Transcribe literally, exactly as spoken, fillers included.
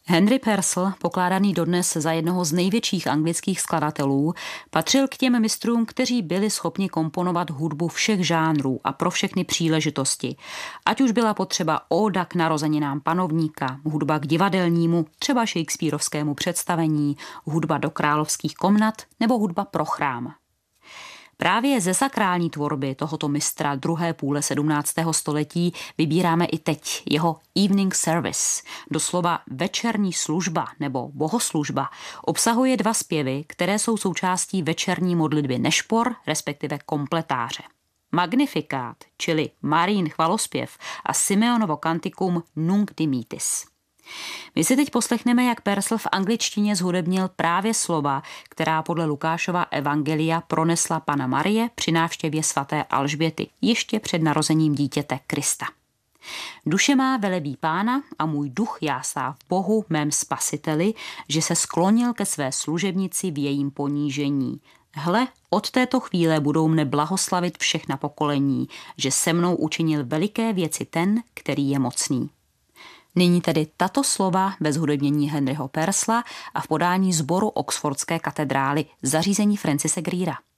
Henry Purcell, pokládaný dodnes za jednoho z největších anglických skladatelů, patřil k těm mistrům, kteří byli schopni komponovat hudbu všech žánrů a pro všechny příležitosti. Ať už byla potřeba óda k narozeninám panovníka, hudba k divadelnímu, třeba shakespearovskému představení, hudba do královských komnat nebo hudba pro chrám. Právě ze sakrální tvorby tohoto mistra druhé půle sedmnáctého století vybíráme i teď jeho Evening Service, doslova večerní služba nebo bohoslužba, obsahuje dva zpěvy, které jsou součástí večerní modlitby nešpor, respektive kompletáře. Magnifikát, čili Marín chvalospěv, a Simeonovo kantikum Nunc dimittis. My si teď poslechneme, jak Purcell v angličtině zhudebnil právě slova, která podle Lukášova evangelia pronesla Panna Marie při návštěvě svaté Alžběty ještě před narozením dítěte Krista. Duše má velebí Pána a můj duch jásá v Bohu mém spasiteli, že se sklonil ke své služebnici v jejím ponížení. Hle, od této chvíle budou mne blahoslavit všechna pokolení, že se mnou učinil veliké věci ten, který je mocný. Nyní tedy tato slova ve zhudebnění Henryho Purcella a v podání sboru Oxfordské katedrály zařízení Francise Greera.